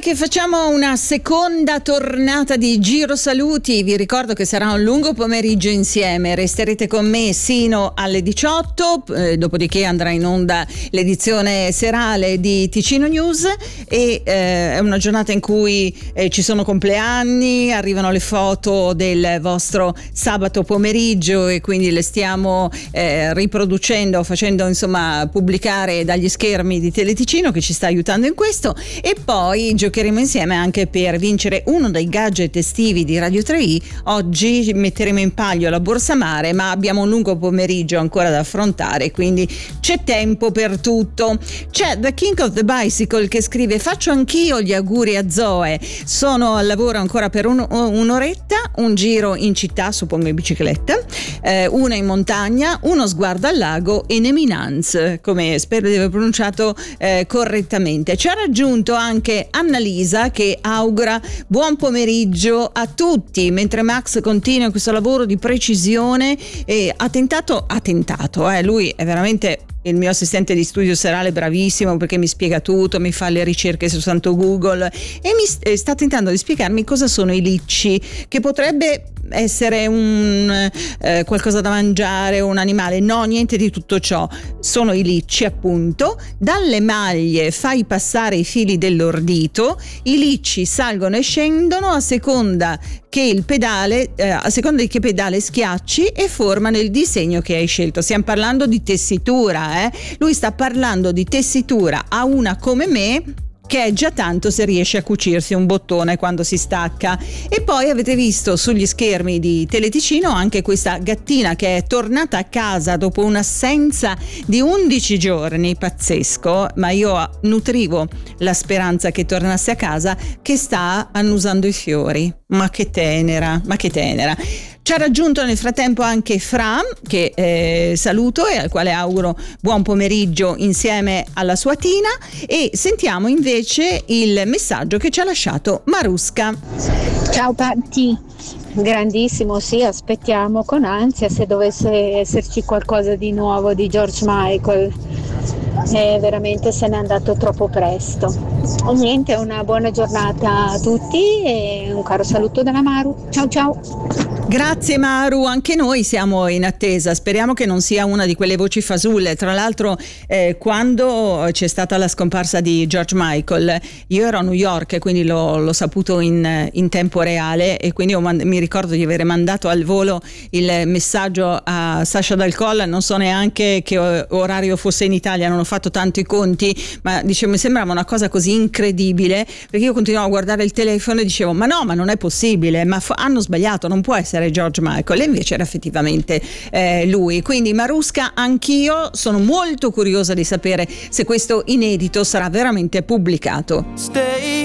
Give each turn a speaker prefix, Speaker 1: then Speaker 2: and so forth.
Speaker 1: che facciamo una seconda tornata di Giro Saluti. Vi ricordo che sarà un lungo pomeriggio insieme, resterete con me sino alle 18, dopodiché andrà in onda l'edizione serale di Ticino News e è una giornata in cui ci sono compleanni, arrivano le foto del vostro sabato pomeriggio e quindi le stiamo riproducendo, facendo insomma pubblicare dagli schermi di Teleticino, che ci sta aiutando in questo. E poi giocheremo insieme anche per vincere uno dei gadget estivi di Radio 3i. Oggi metteremo in palio la borsa mare, ma abbiamo un lungo pomeriggio ancora da affrontare, quindi c'è tempo per tutto. C'è The King of the Bicycle che scrive: faccio anch'io gli auguri a Zoe, sono al lavoro ancora per un'oretta, un giro in città, suppongo in bicicletta, uno in montagna, uno sguardo al lago in Eminence, come spero di aver pronunciato correttamente. Ci ha raggiunto anche Annalisa che augura buon pomeriggio a tutti, mentre Max continua questo lavoro di precisione e ha tentato, lui è veramente il mio assistente di studio serale, bravissimo, perché mi spiega tutto, mi fa le ricerche su santo Google e mi sta tentando di spiegarmi cosa sono i licci, che potrebbe essere un qualcosa da mangiare, un animale. No, niente di tutto ciò, sono i licci appunto. Dalle maglie fai passare i fili dell'ordito, i licci salgono e scendono a seconda che il pedale a seconda di che pedale schiacci e formano il disegno che hai scelto. Stiamo parlando di tessitura, lui sta parlando di tessitura a una come me, che è già tanto se riesce a cucirsi un bottone quando si stacca. E poi avete visto sugli schermi di Teleticino anche questa gattina che è tornata a casa dopo un'assenza di 11 giorni, pazzesco, ma io nutrivo la speranza che tornasse a casa, che sta annusando i fiori. Ma che tenera. Ci ha raggiunto nel frattempo anche Fra, che saluto e al quale auguro buon pomeriggio insieme alla sua Tina, e sentiamo invece il messaggio che ci ha lasciato Marusca.
Speaker 2: Ciao Patti, grandissimo, sì, aspettiamo con ansia se dovesse esserci qualcosa di nuovo di George Michael. Veramente se n'è andato troppo presto. Niente, una buona giornata a tutti e un caro saluto dalla Maru. Ciao.
Speaker 1: Grazie Maru, anche noi siamo in attesa, speriamo che non sia una di quelle voci fasulle. Tra l'altro quando c'è stata la scomparsa di George Michael io ero a New York, quindi l'ho saputo in tempo reale, e quindi mi ricordo di avere mandato al volo il messaggio a Sasha Dal Colla. Non so neanche che orario fosse in Italia, non ho fatto tanto i conti, ma dicevo, mi sembrava una cosa così incredibile, perché io continuavo a guardare il telefono e dicevo ma non è possibile, ma hanno sbagliato, non può essere George Michael, e invece era effettivamente lui. Quindi Marusca, anch'io sono molto curiosa di sapere se questo inedito sarà veramente pubblicato.